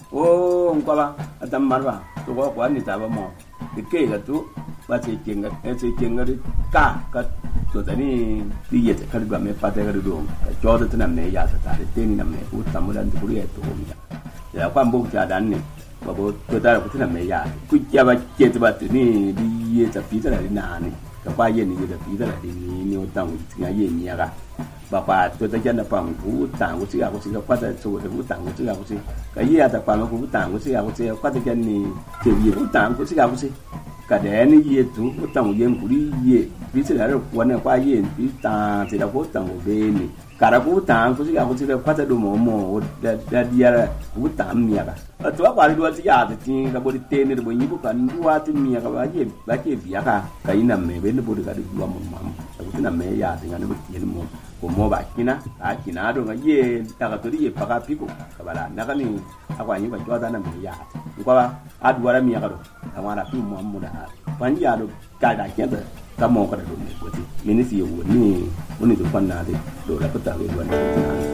o ngwa atam marba to ko ni ta ba mo de ke ga tu ba ce kenga ka to tani diye ta kalba me fata ga do ka jodo tana me ya ta tare teni na me u tamulan du ya to mi ya kwa mbo ta dan ne ba bo to da ku tana me ya ku ya ba ke ta ba ni diye ta pi ta na ni ka ba ye ni da pi ta ni o ta mu ti ga ye ni ga ba pa to ta jana pa mu ta ku ti ga ku ti ga kwa ta so da ku ta ku ti ga ku ti ka ye ta pa ma ku ta ku ti ga ku ti kwa ta jan ni te ye ku ta ku ti ga ku ti ka da ni ye tu ku ta mu ye ku ri ye bi ti da ro kwa na kwa ye bi ta ti da ku ta mu be ni ka da ku ta ku ti ga ku ti kwa ta do mo da dia ku ta mi ga to kwa ri do ti ya ti ka bo ti ne bo yi bu ka ndu wa ti mi ga ba ke bi ya ka ina me be ne bo ga du mo ma ku ti na me ya ti ga ne bo ti ni mo ko mo ba kina do ga ye ta ka to ri ye pa ka pi ko ka ba la na ka ni akwa ni ba jo da na me ya ko ba a du ra mi ga do ka ma ra pi mo mo da ban ya do ka da ke da ka mo ka do me ko ti ni si yo ni do pan na de do la ko ta we do na